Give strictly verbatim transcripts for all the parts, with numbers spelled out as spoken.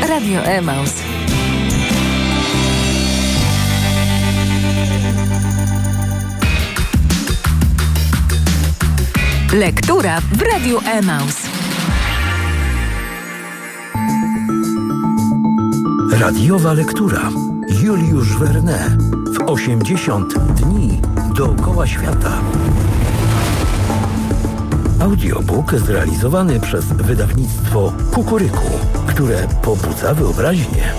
Radio Emaus. Lektura w Radiu Emaus. Radiowa lektura. Juliusz Verne w osiemdziesiąt dni dookoła świata. Audiobook zrealizowany przez wydawnictwo Kukuryku, które pobudza wyobraźnię.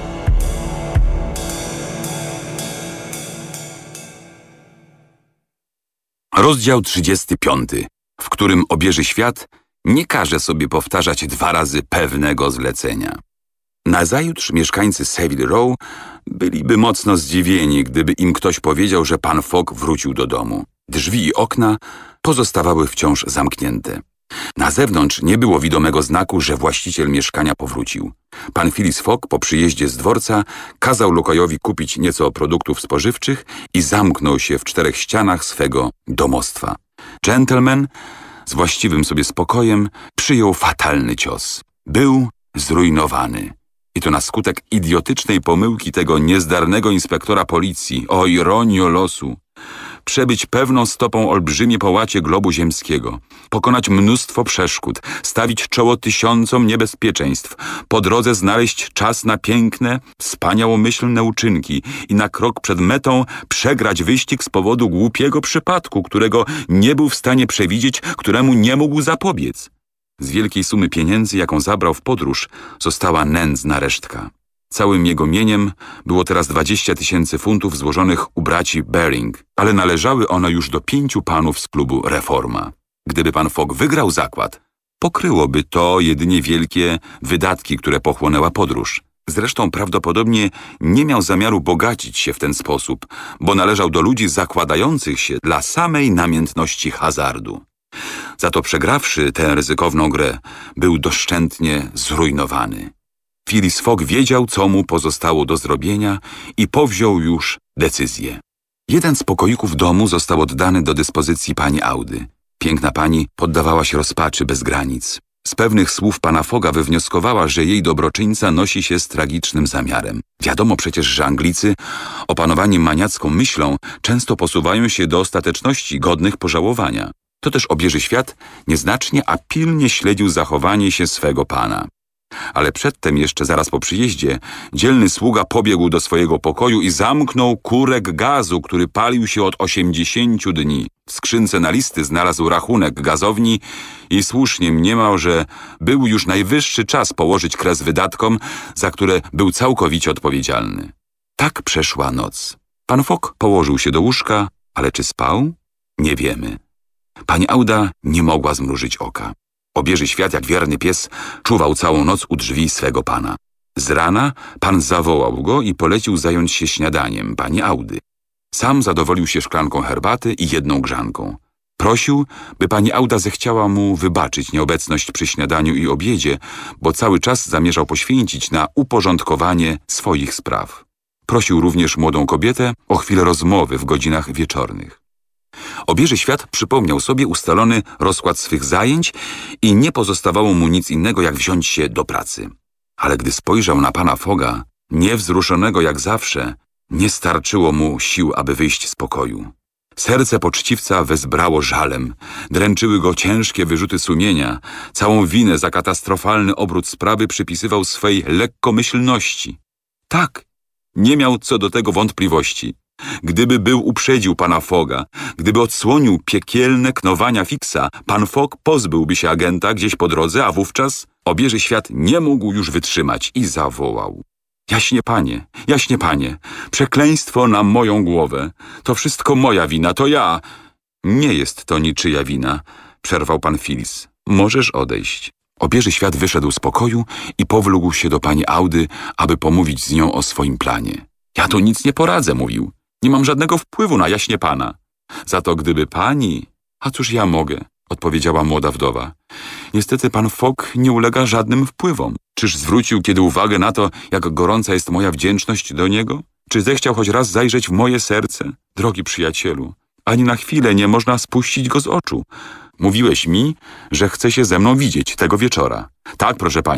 Rozdział trzydziesty piąty, w którym obieży świat nie każe sobie powtarzać dwa razy pewnego zlecenia. Nazajutrz mieszkańcy Savile Row byliby mocno zdziwieni, gdyby im ktoś powiedział, że pan Fogg wrócił do domu. Drzwi i okna pozostawały wciąż zamknięte. Na zewnątrz nie było widomego znaku, że właściciel mieszkania powrócił. Pan Phileas Fogg po przyjeździe z dworca kazał lokajowi kupić nieco produktów spożywczych i zamknął się w czterech ścianach swego domostwa. Gentleman z właściwym sobie spokojem przyjął fatalny cios. Był zrujnowany. I to na skutek idiotycznej pomyłki tego niezdarnego inspektora policji. O ironio losu! Przebyć pewną stopą olbrzymie połacie globu ziemskiego, pokonać mnóstwo przeszkód, stawić czoło tysiącom niebezpieczeństw, po drodze znaleźć czas na piękne, wspaniałomyślne uczynki i na krok przed metą przegrać wyścig z powodu głupiego przypadku, którego nie był w stanie przewidzieć, któremu nie mógł zapobiec. Z wielkiej sumy pieniędzy, jaką zabrał w podróż, została nędzna resztka. Całym jego mieniem było teraz dwadzieścia tysięcy funtów złożonych u braci Baring, ale należały one już do pięciu panów z klubu Reforma. Gdyby pan Fogg wygrał zakład, pokryłoby to jedynie wielkie wydatki, które pochłonęła podróż. Zresztą prawdopodobnie nie miał zamiaru bogacić się w ten sposób, bo należał do ludzi zakładających się dla samej namiętności hazardu. Za to przegrawszy tę ryzykowną grę, był doszczętnie zrujnowany. Phileas Fogg wiedział, co mu pozostało do zrobienia i powziął już decyzję. Jeden z pokoików domu został oddany do dyspozycji pani Audy. Piękna pani poddawała się rozpaczy bez granic. Z pewnych słów pana Fogga wywnioskowała, że jej dobroczyńca nosi się z tragicznym zamiarem. Wiadomo przecież, że Anglicy, opanowani maniacką myślą, często posuwają się do ostateczności godnych pożałowania. To też obieży świat nieznacznie, a pilnie śledził zachowanie się swego pana. Ale przedtem jeszcze zaraz po przyjeździe dzielny sługa pobiegł do swojego pokoju i zamknął kurek gazu, który palił się od osiemdziesięciu dni. W skrzynce na listy znalazł rachunek gazowni i słusznie mniemał, że był już najwyższy czas położyć kres wydatkom, za które był całkowicie odpowiedzialny. Tak przeszła noc. Pan Fogg położył się do łóżka, ale czy spał? Nie wiemy. Pani Auda nie mogła zmrużyć oka. Obieży świat, jak wierny pies, czuwał całą noc u drzwi swego pana. Z rana pan zawołał go i polecił zająć się śniadaniem pani Audy. Sam zadowolił się szklanką herbaty i jedną grzanką. Prosił, by pani Auda zechciała mu wybaczyć nieobecność przy śniadaniu i obiedzie, bo cały czas zamierzał poświęcić na uporządkowanie swoich spraw. Prosił również młodą kobietę o chwilę rozmowy w godzinach wieczornych. Obieży świat przypomniał sobie ustalony rozkład swych zajęć i nie pozostawało mu nic innego, jak wziąć się do pracy. Ale gdy spojrzał na pana Fogga, niewzruszonego jak zawsze, nie starczyło mu sił, aby wyjść z pokoju. Serce poczciwca wezbrało żalem, dręczyły go ciężkie wyrzuty sumienia, całą winę za katastrofalny obrót sprawy przypisywał swej lekkomyślności. Tak, nie miał co do tego wątpliwości. Gdyby był uprzedził pana Fogga, gdyby odsłonił piekielne knowania Fixa, pan Fogg pozbyłby się agenta gdzieś po drodze, a wówczas obieży świat nie mógł już wytrzymać i zawołał. Jaśnie panie, jaśnie panie, przekleństwo na moją głowę. To wszystko moja wina, to ja. Nie jest to niczyja wina, przerwał pan Phileas. Możesz odejść. Obieży świat wyszedł z pokoju i powlógł się do pani Audy, aby pomówić z nią o swoim planie. Ja tu nic nie poradzę, mówił. Nie mam żadnego wpływu na jaśnie pana. Za to gdyby pani... A cóż ja mogę, odpowiedziała młoda wdowa. Niestety pan Fogg nie ulega żadnym wpływom. Czyż zwrócił kiedy uwagę na to, jak gorąca jest moja wdzięczność do niego? Czy zechciał choć raz zajrzeć w moje serce? Drogi przyjacielu, ani na chwilę nie można spuścić go z oczu. Mówiłeś mi, że chce się ze mną widzieć tego wieczora. Tak, proszę pani.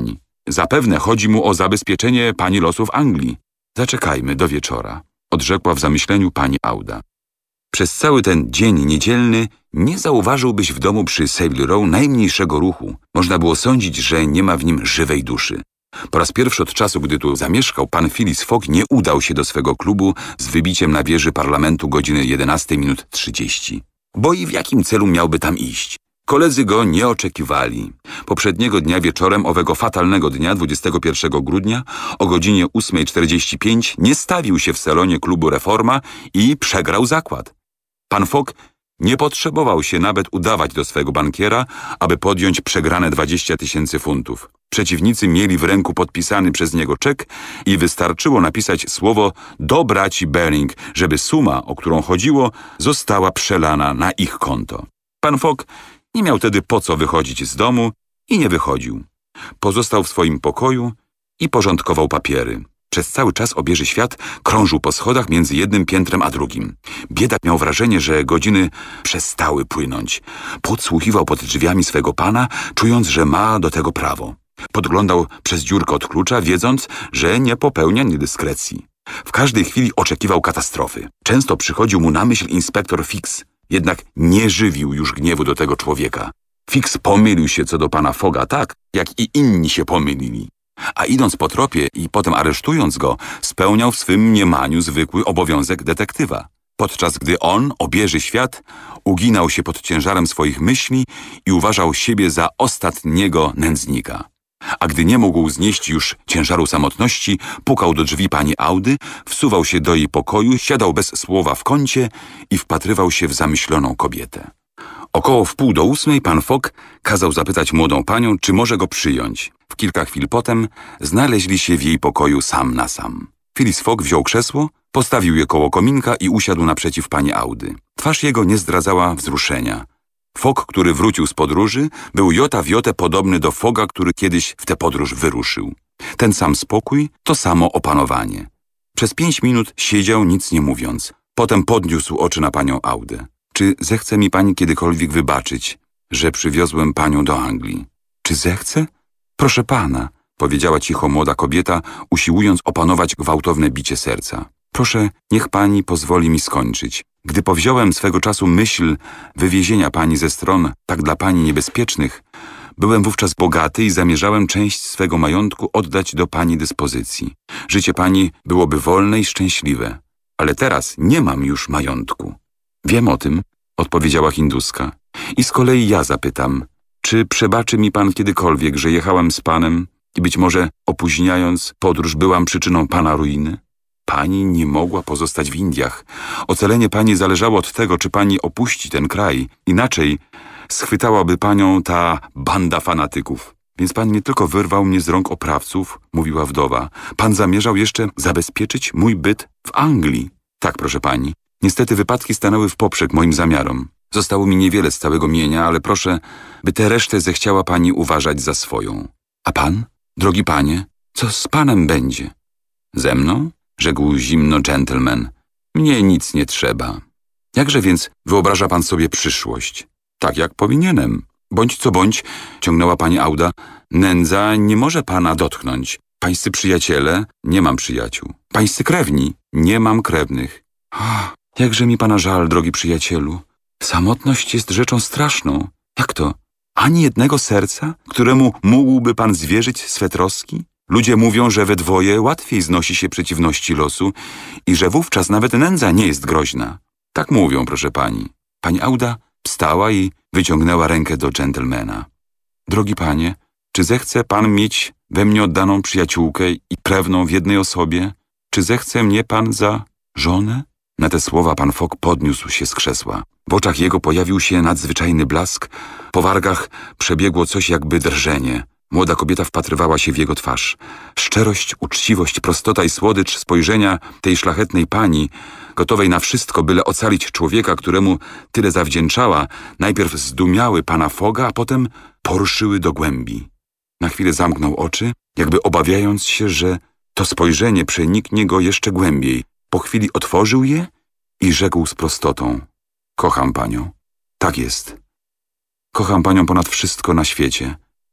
Zapewne chodzi mu o zabezpieczenie pani losów Anglii. Zaczekajmy do wieczora, odrzekła w zamyśleniu pani Auda. Przez cały ten dzień niedzielny nie zauważyłbyś w domu przy Savile Row najmniejszego ruchu. Można było sądzić, że nie ma w nim żywej duszy. Po raz pierwszy od czasu, gdy tu zamieszkał, pan Phileas Fogg nie udał się do swego klubu z wybiciem na wieży parlamentu godziny jedenasta minut trzydzieści. Bo i w jakim celu miałby tam iść? Koledzy go nie oczekiwali. Poprzedniego dnia wieczorem owego fatalnego dnia, dwudziestego pierwszego grudnia, o godzinie ósma czterdzieści pięć nie stawił się w salonie klubu Reforma i przegrał zakład. Pan Fogg nie potrzebował się nawet udawać do swego bankiera, aby podjąć przegrane dwadzieścia tysięcy funtów. Przeciwnicy mieli w ręku podpisany przez niego czek i wystarczyło napisać słowo do braci Baring, żeby suma, o którą chodziło, została przelana na ich konto. Pan Fogg nie miał tedy po co wychodzić z domu i nie wychodził. Pozostał w swoim pokoju i porządkował papiery. Przez cały czas obieży świat krążył po schodach między jednym piętrem a drugim. Biedak miał wrażenie, że godziny przestały płynąć. Podsłuchiwał pod drzwiami swego pana, czując, że ma do tego prawo. Podglądał przez dziurkę od klucza, wiedząc, że nie popełnia niedyskrecji. W każdej chwili oczekiwał katastrofy. Często przychodził mu na myśl inspektor Fix, jednak nie żywił już gniewu do tego człowieka. Fix pomylił się co do pana Fogga tak, jak i inni się pomylili. A idąc po tropie i potem aresztując go, spełniał w swym mniemaniu zwykły obowiązek detektywa. Podczas gdy on, obieży świat, uginał się pod ciężarem swoich myśli i uważał siebie za ostatniego nędznika. A gdy nie mógł znieść już ciężaru samotności, pukał do drzwi pani Audy, wsuwał się do jej pokoju, siadał bez słowa w kącie i wpatrywał się w zamyśloną kobietę. Około wpół do ósmej pan Fogg kazał zapytać młodą panią, czy może go przyjąć. W kilka chwil potem znaleźli się w jej pokoju sam na sam. Phileas Fogg wziął krzesło, postawił je koło kominka i usiadł naprzeciw pani Audy. Twarz jego nie zdradzała wzruszenia. Fogg, który wrócił z podróży, był jota w jotę podobny do Fogga, który kiedyś w tę podróż wyruszył. Ten sam spokój, to samo opanowanie. Przez pięć minut siedział, nic nie mówiąc. Potem podniósł oczy na panią Audę. Czy zechce mi pani kiedykolwiek wybaczyć, że przywiozłem panią do Anglii? Czy zechce? Proszę pana, powiedziała cicho młoda kobieta, usiłując opanować gwałtowne bicie serca. Proszę, niech pani pozwoli mi skończyć. Gdy powziąłem swego czasu myśl wywiezienia pani ze stron tak dla pani niebezpiecznych, byłem wówczas bogaty i zamierzałem część swego majątku oddać do pani dyspozycji. Życie pani byłoby wolne i szczęśliwe. Ale teraz nie mam już majątku. Wiem o tym, odpowiedziała Hinduska. I z kolei ja zapytam, czy przebaczy mi pan kiedykolwiek, że jechałem z panem i być może opóźniając podróż byłam przyczyną pana ruiny? Pani nie mogła pozostać w Indiach. Ocalenie pani zależało od tego, czy pani opuści ten kraj. Inaczej schwytałaby panią ta banda fanatyków. Więc pan nie tylko wyrwał mnie z rąk oprawców, mówiła wdowa. Pan zamierzał jeszcze zabezpieczyć mój byt w Anglii. Tak, proszę pani. Niestety wypadki stanęły w poprzek moim zamiarom. Zostało mi niewiele z całego mienia, ale proszę, by tę resztę zechciała pani uważać za swoją. A pan? Drogi panie, co z panem będzie? Ze mną? Rzekł zimno gentleman. Mnie nic nie trzeba. Jakże więc wyobraża pan sobie przyszłość? Tak jak powinienem. Bądź co bądź, ciągnęła pani Auda, nędza nie może pana dotknąć. Pańscy przyjaciele? Nie mam przyjaciół. Pańscy krewni? Nie mam krewnych. Ach, jakże mi pana żal, drogi przyjacielu. Samotność jest rzeczą straszną. Jak to? Ani jednego serca, któremu mógłby pan zwierzyć swe troski? Ludzie mówią, że we dwoje łatwiej znosi się przeciwności losu i że wówczas nawet nędza nie jest groźna. Tak mówią, proszę pani. Pani Auda wstała i wyciągnęła rękę do dżentelmena. Drogi panie, czy zechce pan mieć we mnie oddaną przyjaciółkę i krewną w jednej osobie? Czy zechce mnie pan za żonę? Na te słowa pan Fogg podniósł się z krzesła. W oczach jego pojawił się nadzwyczajny blask, po wargach przebiegło coś jakby drżenie. Młoda kobieta wpatrywała się w jego twarz. Szczerość, uczciwość, prostota i słodycz spojrzenia tej szlachetnej pani, gotowej na wszystko, byle ocalić człowieka, któremu tyle zawdzięczała, najpierw zdumiały pana Fogga, a potem poruszyły do głębi. Na chwilę zamknął oczy, jakby obawiając się, że to spojrzenie przeniknie go jeszcze głębiej. Po chwili otworzył je i rzekł z prostotą. Kocham panią. Tak jest. Kocham panią ponad wszystko na świecie.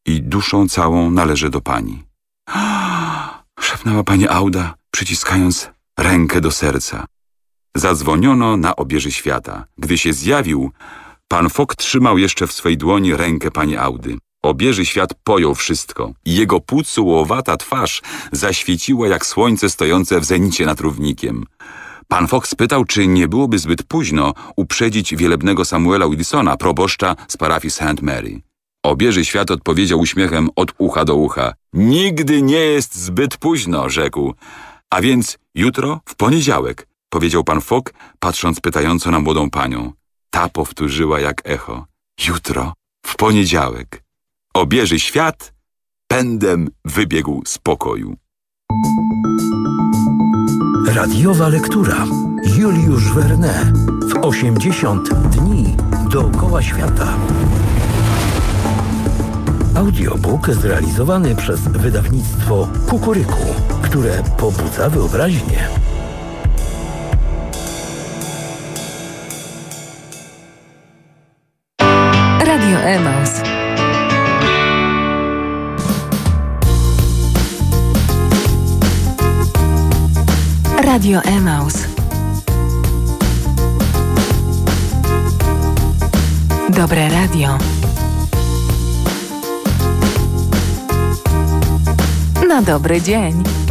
i duszą całą należę do pani. Szepnęła pani Auda, przyciskając rękę do serca. Zadzwoniono na obieży świata. Gdy się zjawił, pan Fogg trzymał jeszcze w swej dłoni rękę pani Audy. Obieży świat pojął wszystko i jego pucułowata twarz zaświeciła jak słońce stojące w zenicie nad równikiem. Pan Fogg spytał, czy nie byłoby zbyt późno uprzedzić wielebnego Samuela Wilsona, proboszcza z parafii Saint Mary. Obieży świat odpowiedział uśmiechem od ucha do ucha. Nigdy nie jest zbyt późno, rzekł. A więc jutro, w poniedziałek, powiedział pan Fogg, patrząc pytająco na młodą panią. Ta powtórzyła jak echo. Jutro, w poniedziałek. Obieży świat pędem wybiegł z pokoju. Radiowa lektura. Juliusz Verne w osiemdziesiąt dni dookoła świata. Audiobook zrealizowany przez wydawnictwo Kukuryku, które pobudza wyobraźnię. Radio Emaus. Radio Emaus. Dobre radio. Na dobry dzień.